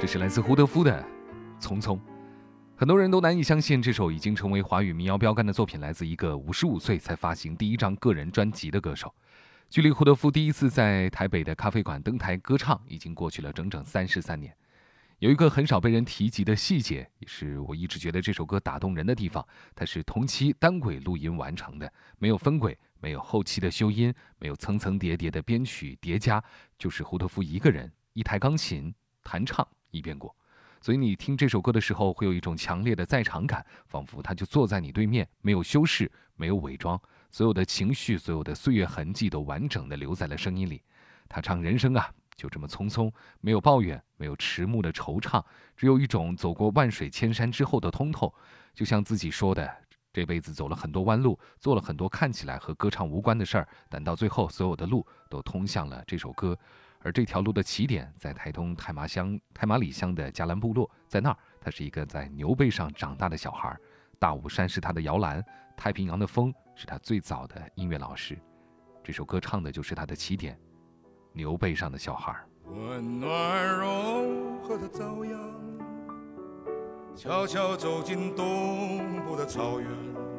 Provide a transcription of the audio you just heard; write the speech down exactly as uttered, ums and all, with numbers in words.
这是来自胡德夫的《匆匆》。很多人都难以相信，这首已经成为华语民谣标杆的作品来自一个五十五岁才发行第一张个人专辑的歌手。距离胡德夫第一次在台北的咖啡馆登台歌唱已经过去了整整三十三年。有一个很少被人提及的细节，也是我一直觉得这首歌打动人的地方，它是同期单轨录音完成的，没有分轨，没有后期的修音，没有层层叠叠的编曲叠加，就是胡德夫一个人一台钢琴弹唱一遍过。所以你听这首歌的时候会有一种强烈的在场感，仿佛他就坐在你对面，没有修饰，没有伪装，所有的情绪，所有的岁月痕迹都完整地留在了声音里。他唱人生啊就这么匆匆，没有抱怨，没有迟暮的惆怅，只有一种走过万水千山之后的通透。就像自己说的，这辈子走了很多弯路，做了很多看起来和歌唱无关的事儿，但到最后所有的路都通向了这首歌。而这条路的起点在台东太麻乡太麻里乡的嘉兰部落，在那儿他是一个在牛背上长大的小孩，大武山是他的摇篮，太平洋的风是他最早的音乐老师。这首歌唱的就是他的起点，牛背上的小孩。 温暖柔和的朝阳悄悄走进东部的草原，